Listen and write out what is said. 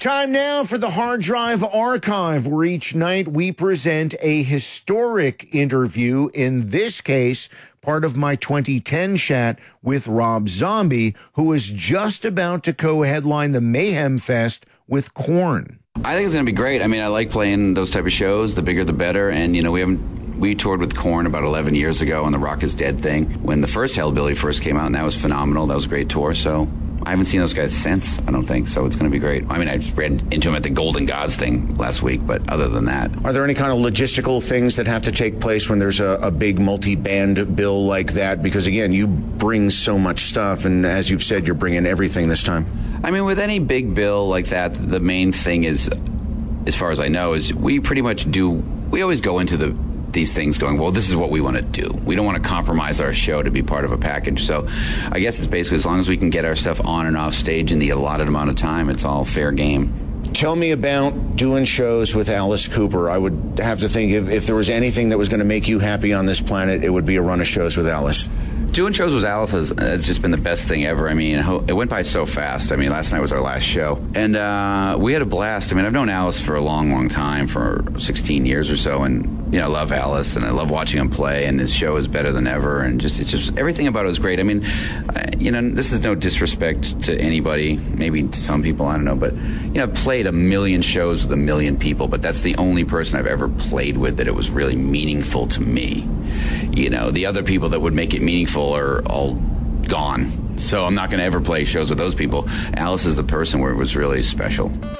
Time now for the Hard Drive Archive, where each night we present a historic interview, in this case, part of my 2010 chat with Rob Zombie, who is just about to co-headline the Mayhem Fest with Korn. I think it's going to be great. I mean, I like playing those type of shows. The bigger, the better. And, you know, we toured with Korn about 11 years ago on the Rock is Dead thing when the first Hellbilly first came out, and that was phenomenal. That was a great tour. So I haven't seen those guys since, I don't think. So it's going to be great. I mean, I ran into them at the Golden Gods thing last week, but other than that. Are there any kind of logistical things that have to take place when there's a big multi-band bill like that? Because, again, you bring so much stuff, and as you've said, you're bringing everything this time. I mean, with any big bill like that, the main thing is, as far as I know, is we pretty much we always go into these things going, well, this is what we want to do. We don't want to compromise our show to be part of a package. So I guess it's basically as long as we can get our stuff on and off stage in the allotted amount of time, it's all fair game. Tell me about doing shows with Alice Cooper. I would have to think if there was anything that was going to make you happy on this planet, it would be a run of shows with Alice. Doing shows with Alice has just been the best thing ever. I mean, it went by so fast. I mean, last night was our last show. And we had a blast. I mean, I've known Alice for a long, long time, for 16 years or so. And, you know, I love Alice, and I love watching him play. And his show is better than ever. And it's just everything about it was great. I mean, you know, this is no disrespect to anybody, maybe to some people, I don't know. But, you know, I've played a million shows with a million people, but that's the only person I've ever played with that it was really meaningful to me. You know, the other people that would make it meaningful are all gone. So I'm not going to ever play shows with those people. Alice is the person where it was really special.